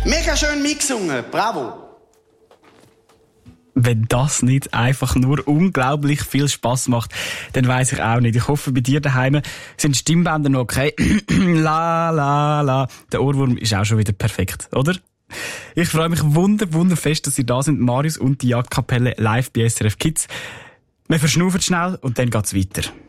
Mega schön mitgesungen, bravo. Wenn das nicht einfach nur unglaublich viel Spass macht, dann weiss ich auch nicht. Ich hoffe, bei dir daheim sind die Stimmbänder noch okay. La, la, la. Der Ohrwurm ist auch schon wieder perfekt, oder? Ich freue mich wunderfest, dass ihr da sind, Marius und die Jagdkapelle live bei SRF Kids. Wir verschnaufen schnell und dann geht's weiter.